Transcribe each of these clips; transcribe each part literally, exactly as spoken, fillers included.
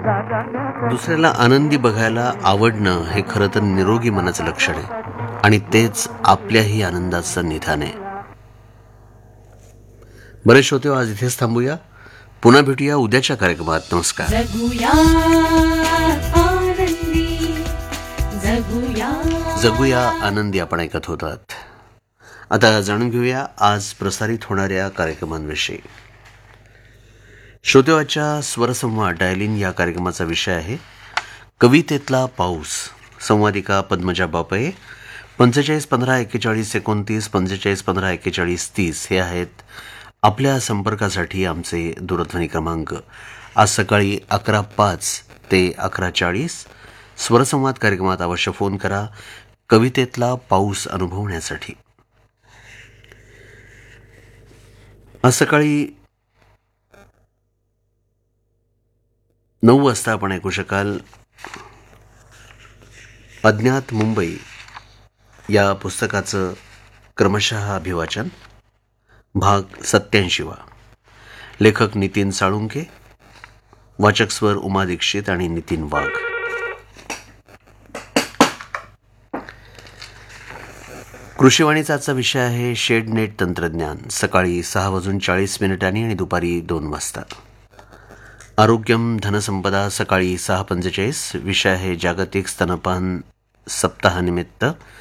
दुसऱ्याला आनंदी बघायला आवडणं हे खरं तर निरोगी मनाचं लक्षण आहे आणि तेच आपल्याही आनंदाचं निधान आहे. बरेच श्रोते, आज इथेच थांबूया. पुन्हा भेटूया उद्याच्या कार्यक्रमात. नमस्कार. जगूया आनंदी, जगूया जगूया आनंदी आपण ऐकत होतात. आता जाणून घेऊया आज प्रसारित होणाऱ्या कार्यक्रमांविषयी. श्रोतेवाच्या स्वरसंवाद डायलिन या कार्यक्रमाचा विषय आहे कवितेतला पाऊस. संवादिका पद्मजा बापये. पंचेचाळीस पंधरा एक्केचाळीस एकोणतीस पंचेचाळीस पंधरा एक्केचाळीस तीस हे आहेत आपल्या संपर्कासाठी आमचे दूरध्वनी क्रमांक. आज सकाळी अकरा पाच ते अकरा चाळीस स्वरसंवाद कार्यक्रमात अवश्य फोन करा कवितेतला पाऊस अनुभवण्यासाठी. आज सकाळी नऊ वाजता आपण ऐकू शकाल अज्ञात मुंबई या पुस्तकाचं क्रमशः अभिवाचन, भाग सत्याऐंशीवा. लेखक नितीन साळुंके, वाचक स्वर उमा दीक्षित आणि नितीन वाघ. कृषीवाणीचा आजचा विषय आहे शेडनेट तंत्रज्ञान. सकाळी सहा वाजून चाळीस मिनिटांनी आणि दुपारी दोन वाजता. आरोग्यम धनसंपदा सकाळी सहा पंचेचाळीस. विषय आहे जागतिक स्तनपान सप्ताहानिमित्त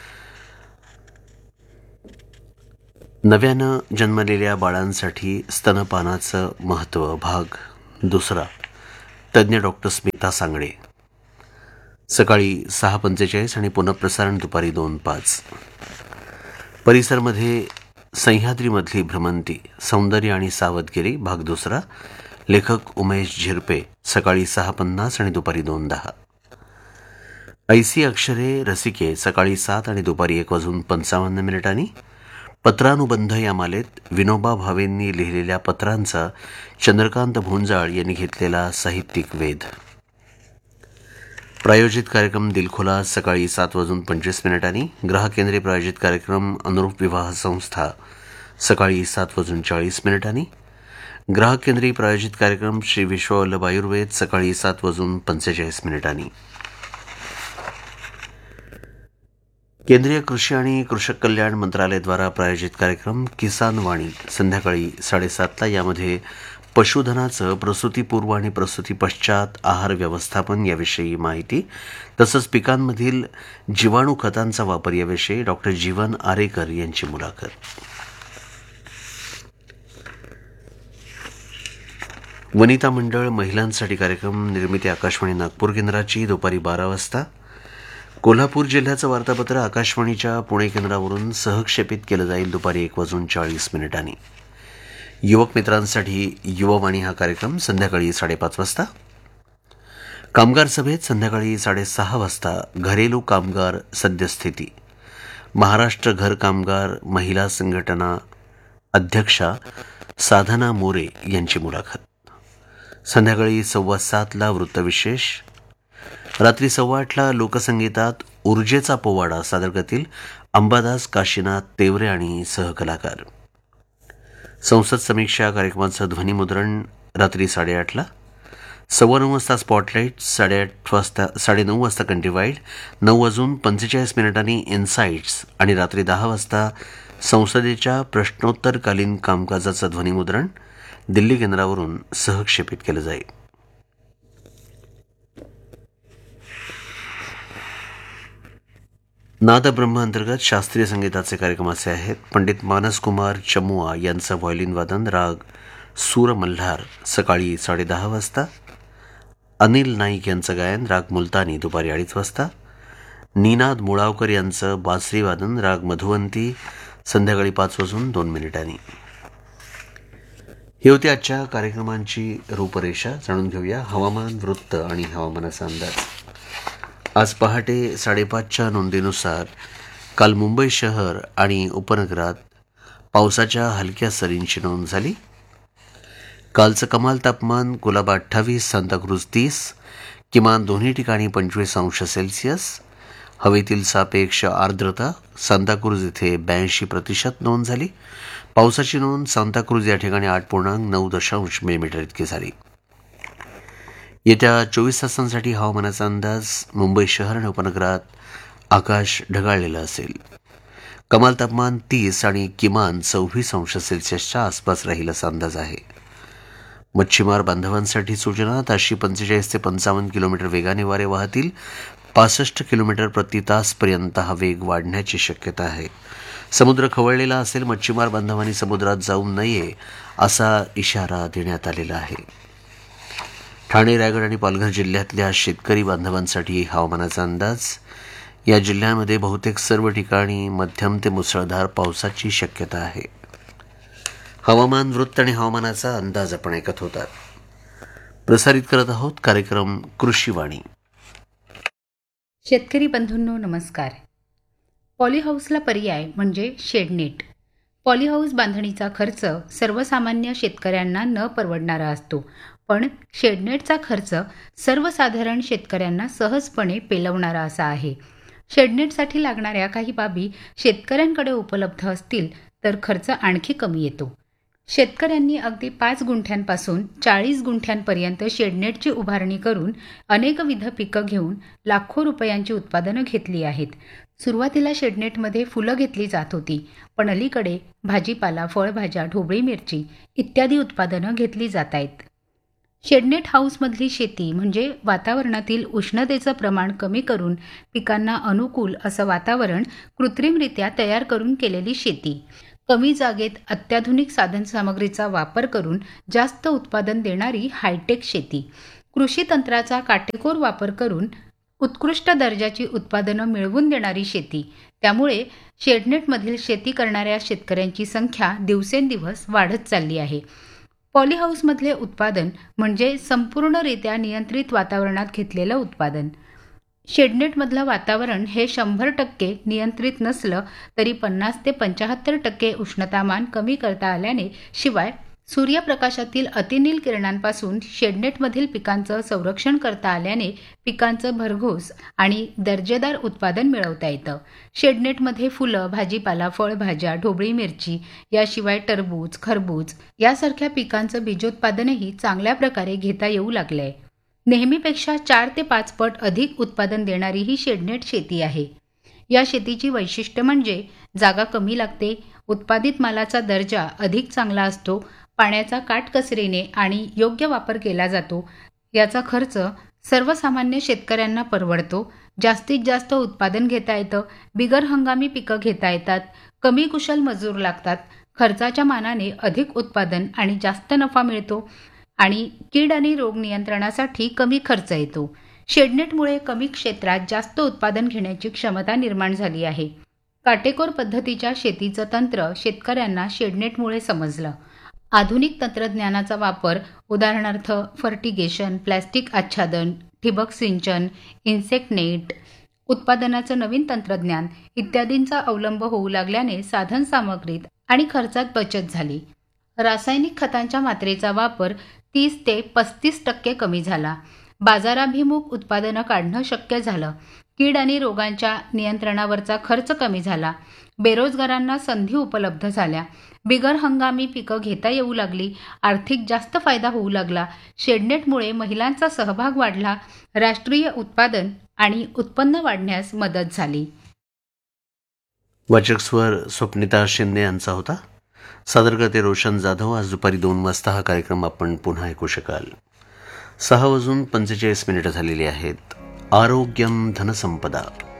नव्यानं जन्मलेल्या बाळांसाठी स्तनपानाचं महत्त्व, भाग दुसरा. तज्ज्ञ डॉक्टर स्मिता सांगडे. सकाळी सहा पंचेचाळीस आणि पुनःप्रसारण दुपारी दोन पाच. परिसरमध्ये सह्याद्रीमधली भ्रमंती, सौंदर्य आणि सावधगिरी, भाग दुसरा. लेखक उमेश झिरपे. सकाळी सहा पन्नास आणि दुपारी दोन दहा. ऐसी अक्षरे रसिके सकाळी सात आणि दुपारी एक वाजून पंचावन्न मिनिटांनी. पत्रानुबंध या मालेत विनोबा भावेंनी लिहिलेल्या पत्रांचा चंद्रकांत भुंजाळ यांनी घेतलेला साहित्यिक वेध. प्रायोजित कार्यक्रम दिलखुलास सकाळी सात वाजून पंचवीस मिनिटांनी. ग्राहकेंद्री प्रायोजित कार्यक्रम अनुरूप विवाह संस्था सकाळी सात वाजून चाळीस मिनिटांनी. ग्राहक केंद्री प्रायोजित कार्यक्रम श्री विश्ववल्लभ आयुर्वेद सकाळी सात वाजून पंचेचाळीस मिनिटांनी. केंद्रीय कृषी आणि कृषक कल्याण मंत्रालयाद्वारा प्रायोजित कार्यक्रम किसान वाणी संध्याकाळी साडेसातला. यामध्ये पशुधनाचं प्रसूतीपूर्व आणि प्रसूती पश्चात आहार व्यवस्थापन याविषयी माहिती, तसंच पिकांमधील जीवाणू खतांचा वापर याविषयी डॉक्टर जीवन आरेकर यांची मुलाखत. वनिता मंडळ महिलांसाठी कार्यक्रम निर्मिती आकाशवाणी नागपूर केंद्राची दुपारी बारा वाजता. कोल्हापूर जिल्ह्याचं वार्तापत्र आकाशवाणीच्या पुणे केंद्रावरून सहक्षेपित केलं जाईल दुपारी एक वाजून चाळीस मिनिटांनी. युवक मित्रांसाठी युववाणी हा कार्यक्रम संध्याकाळी साडेपाच वाजता. कामगार सभेत संध्याकाळी साडेसहा वाजता घरेलू कामगार सद्यस्थिती, महाराष्ट्र घर कामगार महिला संघटना अध्यक्षा साधना मोरे यांची मुलाखत. संध्याकाळी सव्वा सातला वृत्तविशेष. रात्री सव्वा आठला लोकसंगीतात ऊर्जेचा पोवाडा सादर करतील अंबादास काशीनाथ तेवरे आणि सहकलाकार. संसद समीक्षा कार्यक्रमाचं ध्वनिमुद्रण रात्री साडेआठला. सव्वा नऊ वाजता स्पॉटलाईट, साडेआठ वाजता साडेनऊ वाजता कंट्रीवाईड, नऊ वाजून पंचेचाळीस मिनिटांनी इन्साइट्स आणि रात्री दहा वाजता संसदेच्या प्रश्नोत्तरकालीन कामकाजाचं ध्वनिमुद्रण दिल्ली केंद्रावरून सहक्षेपित केलं जाईल. नादब्रह्म अंतर्गत शास्त्रीय संगीताचे कार्यक्रम असे आहेत. पंडित मानसकुमार चमुआ यांचं व्हायोलिन वादन, राग सूर मल्हार सकाळी साडेदहा वाजता. अनिल नाईक यांचं गायन, राग मुलतानी दुपारी अडीच वाजता. निनाद मुळावकर यांचं बासरी वादन, राग मधुवंती संध्याकाळी पाच वाजून दोन मिनिटांनी. ही होती आजच्या कार्यक्रमांची रूपरेषा. जाणून घेऊया हवामान, वृत्त आणि हवामानाचा अंदाज. आज पहाटे साडेपाचच्या नोंदीनुसार काल मुंबई शहर आणि उपनगरात पावसाच्या हलक्या सरींची नोंद झाली. कालचं कमाल तापमान कुलाबा अठ्ठावीस, सांताक्रूज तीस, किमान दोन्ही ठिकाणी पंचवीस अंश सेल्सिअस. हवेतील सापेक्ष आर्द्रता सांताक्रूज इथे ब्याऐंशी प्रतिशत नोंद झाली. पावसाची नोंद सांताक्रूज या ठिकाणी आठ पूर्णांक नऊ दशांश मिलीमीटर इतकी झाली. येत्या चोवीस तासांसाठी हवामानाचा अंदाज. मुंबई शहर आणि उपनगरात आकाश ढगाळलेलं असेल. कमाल तापमान तीस आणि किमान सव्वीस अंश सेल्सिअसच्या आसपास राहील असा अंदाज आहे. मच्छीमार बांधवांसाठी सूचना. ताशी पंचेचाळीस ते पंचावन्न किलोमीटर वेगाने वारे वाहतील. पासष्ट किलोमीटर प्रति तासपर्यंत हा वेग वाढण्याची शक्यता आहे. समुद्र खवळलेला असेल. मच्छीमार बांधवांनी समुद्रात जाऊ नये असा इशारा देण्यात आलेला आहे. ठाणे, रायगड आणि पालघर जिल्ह्यातल्या शेतकरी बांधवांसाठी हवामानाचा अंदाज. या जिल्ह्यांमध्ये बहुतेक सर्व ठिकाणी मध्यम ते मुसळधार पावसाची शक्यता आहे. हवामान वृत्त आणि हवामानाचा अंदाज आपण ऐकत होतात. प्रसारित करत आहोत कार्यक्रम कृषीवाणी. शेतकरी बंधूंनो नमस्कार. पॉलीहाऊसला पर्याय म्हणजे शेडनेट. पॉलीहाऊस बांधणीचा खर्च सर्वसामान्य शेतकऱ्यांना न परवडणारा असतो, पण शेडनेटचा खर्च सर्वसाधारण शेतकऱ्यांना सहजपणे पेलवणारा असा आहे. शेडनेटसाठी लागणाऱ्या काही बाबी शेतकऱ्यांकडे उपलब्ध असतील तर खर्च आणखी कमी येतो. शेतकऱ्यांनी अगदी पाच गुंठ्यांपासून चाळीस गुंठ्यांपर्यंत शेडनेटची उभारणी करून अनेकविध पिकं घेऊन लाखो रुपयांची उत्पादनं घेतली आहेत. सुरुवातीला शेडनेटमध्ये फुलं घेतली जात होती, पण अलीकडे भाजीपाला, फळभाज्या, ढोबळी मिरची इत्यादी उत्पादनं घेतली जात आहेत. शेडनेट हाऊसमधली शेती म्हणजे वातावरणातील उष्णतेचं प्रमाण कमी करून पिकांना अनुकूल असं वातावरण कृत्रिमरित्या तयार करून केलेली शेती. कमी जागेत अत्याधुनिक साधनसामग्रीचा वापर करून जास्त उत्पादन देणारी हायटेक शेती. कृषी तंत्राचा काटेकोर वापर करून उत्कृष्ट दर्जाची उत्पादनं मिळवून देणारी शेती. त्यामुळे शेडनेटमधील शेती करणाऱ्या शेतकऱ्यांची संख्या दिवसेंदिवस वाढत चालली आहे. पॉलीहाऊसमधले उत्पादन म्हणजे संपूर्णरित्या नियंत्रित वातावरणात घेतलेलं उत्पादन. शेडनेटमधलं वातावरण हे शंभर टक्के नियंत्रित नसलं तरी पन्नास ते पंच्याहत्तर टक्के उष्णतामान कमी करता आल्याने, शिवाय सूर्यप्रकाशातील अतिनील किरणांपासून शेडनेटमधील पिकांचं संरक्षण करता आल्याने पिकांचं भरघोस आणि दर्जेदार उत्पादन मिळवता येतं. शेडनेटमध्ये फुलं, भाजीपाला, फळभाज्या, ढोबळी मिरची याशिवाय टरबूज, खरबूज यासारख्या पिकांचं बीजोत्पादनही चांगल्या प्रकारे घेता येऊ लागलंय. नेहमीपेक्षा चार ते पाच पट अधिक उत्पादन देणारी ही शेडनेट शेती आहे. या शेतीची वैशिष्ट्य म्हणजे जागा कमी लागते, उत्पादित मालाचा दर्जा अधिक चांगला असतो, पाण्याचा काटकसरीने आणि योग्य वापर केला जातो, याचा खर्च सर्वसामान्य शेतकऱ्यांना परवडतो, जास्तीत जास्त उत्पादन घेता येतं, बिगर हंगामी पिकं घेता येतात, कमी कुशल मजूर लागतात, खर्चाच्या मानाने अधिक उत्पादन आणि जास्त नफा मिळतो आणि कीड आणि रोग नियंत्रणासाठी कमी खर्च येतो. शेडनेटमुळे कमी क्षेत्रात जास्त उत्पादन घेण्याची क्षमता निर्माण झाली आहे. काटेकोर पद्धतीच्या शेतीचं तंत्र शेतकऱ्यांना शेडनेटमुळे समजलं. आधुनिक तंत्रज्ञानाचा वापर, उदाहरणार्थ फर्टिगेशन, प्लॅस्टिक आच्छादन, ठिबक सिंचन, इन्सेक्ट नेट, उत्पादनाचं नवीन तंत्रज्ञान इत्यादींचा अवलंब होऊ लागल्याने साधनसामग्रीत आणि खर्चात बचत झाली. रासायनिक खतांच्या मात्रेचा वापर तीस ते पस्तीस टक्के कमी झाला. बाजाराभिमुख उत्पादनं काढणं शक्य झालं. कीड आणि रोगांच्या नियंत्रणावरचा खर्च कमी झाला. बेरोजगारांना संधी उपलब्ध झाल्या. बिगर हंगामी पिकं घेता येऊ लागली. आर्थिक जास्त फायदा होऊ लागला. शेडनेटमुळे महिलांचा सहभाग वाढला. राष्ट्रीय उत्पादन आणि उत्पन्न वाढण्यास मदत झाली. वाचक स्वर स्वप्निता शिंदे यांचा होता. सादर करते रोशन जाधव. आज दुपारी दोन वाजता हा कार्यक्रम आपण पुन्हा ऐकू शकाल. सहा वाजून पंचेचाळीस मिनिटं झालेली आहेत. आरोग्यम धनसंपदा.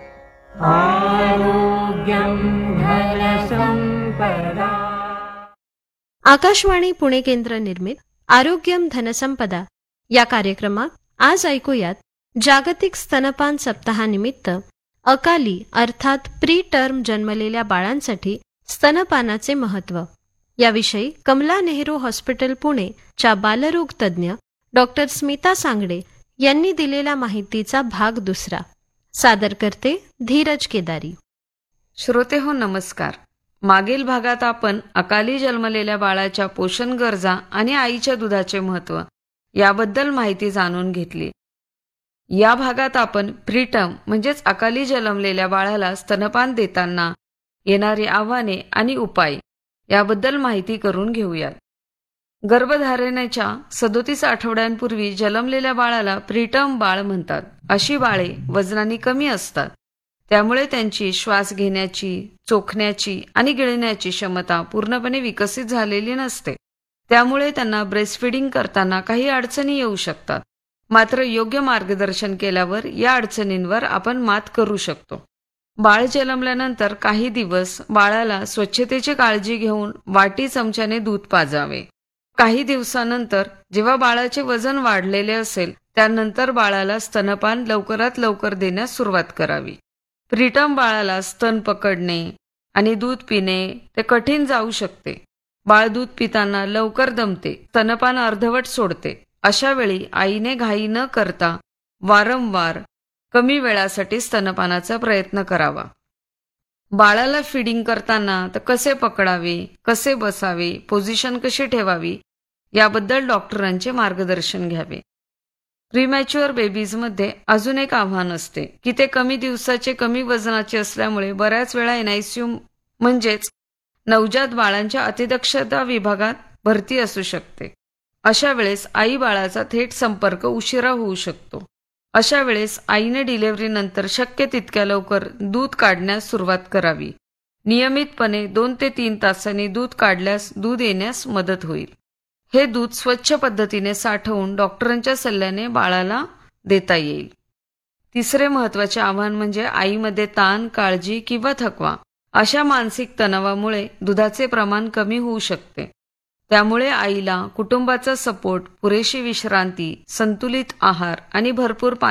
आरोग्यं धनसंपदा. आकाशवाणी पुणे केंद्र निर्मित आरोग्यम धनसंपदा या कार्यक्रमात आज ऐकूयात जागतिक स्तनपान सप्ताहानिमित्त अकाली अर्थात प्री टर्म जन्मलेल्या बाळांसाठी स्तनपानाचे महत्त्व याविषयी कमला नेहरू हॉस्पिटल पुणे च्या बालरोग तज्ज्ञ डॉक्टर स्मिता सांगडे यांनी दिलेल्या माहितीचा भाग दुसरा. सादर करते धीरज केदारी. श्रोते हो नमस्कार. मागील भागात आपण अकाली जन्मलेल्या बाळाच्या पोषण गरजा आणि आईच्या दुधाचे महत्त्व याबद्दल माहिती जाणून घेतली. या भागात आपण प्रीटर्म म्हणजेच अकाली जन्मलेल्या बाळाला स्तनपान देताना येणारी आव्हाने आणि उपाय याबद्दल माहिती करून घेऊयात. गर्भधारणेच्या सदोतीस आठवड्यांपूर्वी जन्मलेल्या बाळाला प्रीटर्म बाळ म्हणतात. अशी बाळे वजनाने कमी असतात. त्यामुळे त्यांची श्वास घेण्याची, चोखण्याची आणि गिळण्याची क्षमता पूर्णपणे विकसित झालेली नसते. त्यामुळे त्यांना ब्रेस्टफीडिंग करताना काही अडचणी येऊ शकतात. मात्र योग्य मार्गदर्शन केल्यावर या अडचणींवर आपण मात करू शकतो. बाळ जन्मल्यानंतर काही दिवस बाळाला स्वच्छतेची काळजी घेऊन वाटी चमच्याने दूध पाजावे. काही दिवसानंतर जेव्हा बाळाचे वजन वाढलेले असेल त्यानंतर बाळाला स्तनपान लवकरात लवकर देण्यास सुरुवात करावी. प्रीटर्म बाळाला स्तन पकडणे आणि दूध पिणे ते कठीण जाऊ शकते. बाळ दूध पिताना लवकर दमते, स्तनपान अर्धवट सोडते. अशा वेळी आईने घाई न करता वारंवार कमी वेळासाठी स्तनपानाचा प्रयत्न करावा. बाळाला फिडिंग करताना तर कसे पकडावे, कसे बसावे, पोझिशन कशी ठेवावी याबद्दल डॉक्टरांचे मार्गदर्शन घ्यावे. प्रीमॅच्युअर बेबीजमध्ये अजून एक आव्हान असते की ते कमी दिवसाचे, कमी वजनाचे असल्यामुळे बऱ्याच वेळा एनआयसीयू म्हणजेच नवजात बाळांच्या अतिदक्षता विभागात भरती असू शकते. अशा वेळेस आई बाळाचा थेट संपर्क उशिरा होऊ शकतो. अशा वेळेस आईने डिलिव्हरीनंतर शक्य तितक्या लवकर दूध काढण्यास सुरुवात करावी. नियमितपणे दोन ते तीन तासांनी दूध काढल्यास दूध येण्यास मदत होईल. हे दूध स्वच्छ पद्धतीने साठवून डॉक्टरांच्या सल्ल्याने बाळाला देता येईल. तिसरे महत्त्वाचे आव्हान म्हणजे आईमध्ये ताण, काळजी किंवा थकवा. अशा मानसिक तणावामुळे दुधाचे प्रमाण कमी होऊ शकते. त्यामुळे आईला कुटुंबाचा सपोर्ट, पुरेशी विश्रांती, संतुलित आहार आणि भरपूर पाणी